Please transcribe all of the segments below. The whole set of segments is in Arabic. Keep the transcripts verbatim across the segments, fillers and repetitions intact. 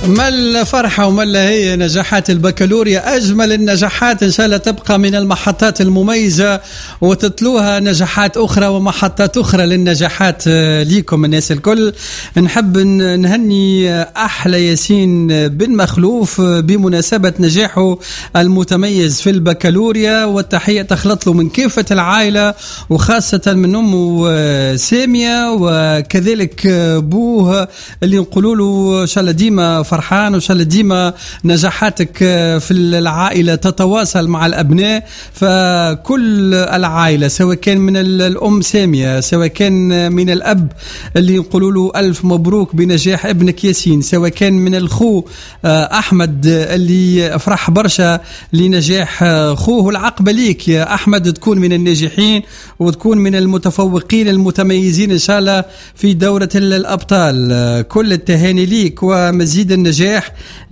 ما الفرحة وما هي نجاحات البكالوريا، أجمل النجاحات إن شاء الله تبقى من المحطات المميزة وتتلوها نجاحات أخرى ومحطات أخرى للنجاحات ليكم الناس الكل. نحب نهني أحلى ياسين بن مخلوف بمناسبة نجاحه المتميز في البكالوريا، والتحية تخلط له من كافة العائلة وخاصة من أمه سامية وكذلك بوه اللي نقولوا له إن شاء الله ديما فرحان وإن شاء الله ديما نجاحاتك في العائلة تتواصل مع الأبناء. فكل العائلة سواء كان من الأم سامية سواء كان من الأب اللي يقولوا له ألف مبروك بنجاح ابنك ياسين، سواء كان من الخو أحمد اللي أفرح برشا لنجاح خوه العقبة ليك يا أحمد، تكون من الناجحين وتكون من المتفوقين المتميزين إن شاء الله في دورة الأبطال. كل التهاني ليك ومزيد النجاح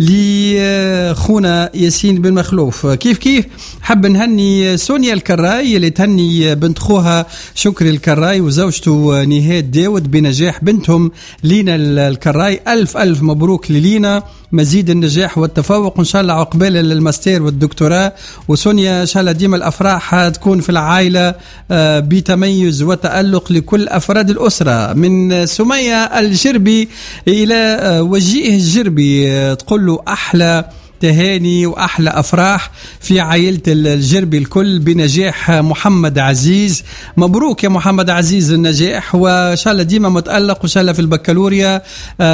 لخونا ياسين بن مخلوف. كيف كيف حب نهني سونيا الكراي اللي تهني بنت خوها شكري الكراي وزوجته نهاد داود بنجاح بنتهم لينا الكراي. ألف ألف مبروك للينا، مزيد النجاح والتفوق إن شاء الله عقبال الماستر والدكتوراه. وسونيا إن شاء الله ديما الأفراح تكون في العائلة بتميز وتألق لكل أفراد الأسرة. من سمية الجربي إلى وجيه الجربي تقول له أحلى تهاني وأحلى أفراح في عائلة الجربي الكل بنجاح محمد عزيز. مبروك يا محمد عزيز النجاح، وإن شاء الله ديما متألق وإن شاء الله في البكالوريا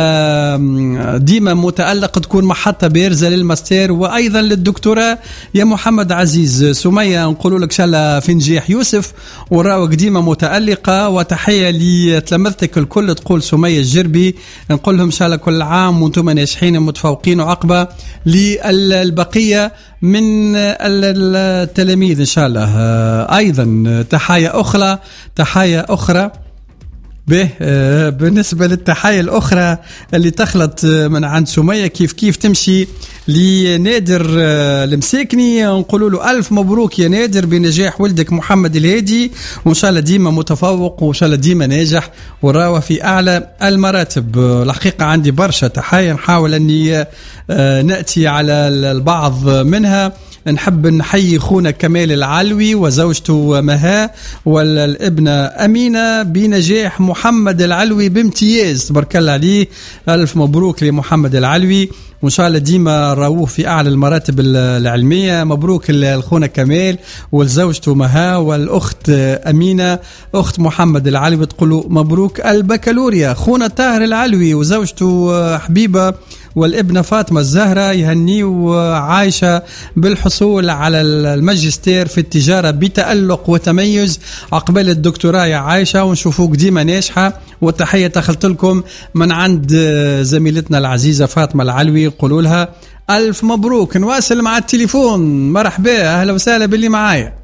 ديما متألق تكون محطة بارزة للماستر وأيضا للدكتوراه يا محمد عزيز. سمية نقول لك إن شاء الله في نجاح يوسف وراوك ديما متألقة، وتحية لتلامذتك الكل تقول سمية الجربي. نقول لهم إن شاء الله كل عام وانتم ناجحين متفوقين وعقبة لي البقية من التلاميذ إن شاء الله. أيضا تحية أخرى تحية أخرى به بالنسبة للتحية الأخرى اللي تخلط من عند سمية كيف كيف تمشي لنادر المساكني. نقولوا له ألف مبروك يا نادر بنجاح ولدك محمد الهادي، وإن شاء الله ديما متفوق وإن شاء الله ديما ناجح وراوة في أعلى المراتب. الحقيقة عندي برشا تحية نحاول أني نأتي على البعض منها. نحب نحيي خونا كمال العلوي وزوجته مها والابنة أمينة بنجاح محمد العلوي بامتياز، تبارك الله عليه. ألف مبروك لمحمد العلوي وإن شاء الله ديما راوه في أعلى المراتب العلمية. مبروك الخونا كمال والزوجته مها والأخت أمينة أخت محمد العلوي تقولوا مبروك البكالوريا. خونا طاهر العلوي وزوجته حبيبة والابنة فاطمة الزهرة يهنيوا عايشة بالحصول على الماجستير في التجارة بتألق وتميز عقبال الدكتوراه يا عايشة، ونشوفوك ديما ناجحة. والتحية تخلت لكم من عند زميلتنا العزيزة فاطمة العلوي، قولوا لها ألف مبروك. نواصل مع التليفون. مرحبا أهلا وسهلا باللي معايا.